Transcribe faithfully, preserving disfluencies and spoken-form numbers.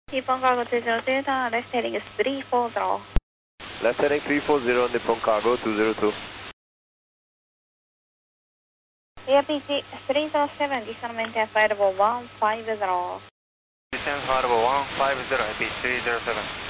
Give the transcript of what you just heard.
Nippon Cargo two zero two, left heading is three four zero. Left heading three four zero, Nippon Cargo two zero two. Air P C three zero seven, descend maintain flight level one five zero. Descend flight level one five zero, A P three zero seven.